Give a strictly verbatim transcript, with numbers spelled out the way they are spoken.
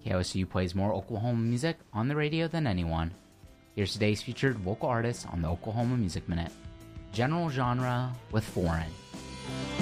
K O S U plays more Oklahoma music on the radio than anyone. Here's today's featured local artist on the Oklahoma Music Minute. General genre with foreign.